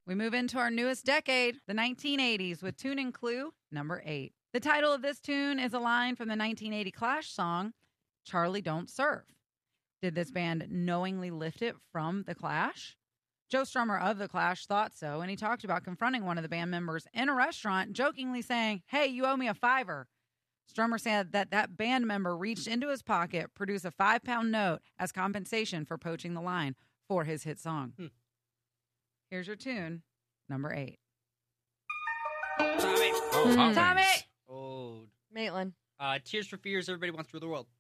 We move into our newest decade, the 1980s, with tune and clue number 8. The title of this tune is a line from the 1980 Clash song, Charlie Don't Surf. Did this band knowingly lift it from the Clash? Joe Strummer of the Clash thought so, and he talked about confronting one of the band members in a restaurant, jokingly saying, "Hey, you owe me a $5." Strummer said that band member reached into his pocket, produced a £5 note as compensation for poaching the line for his hit song. Here's your tune, number 8. Tommy. Oh, Tommy! Old. Maitland. Tears for Fears, Everybody Wants to Rule the World.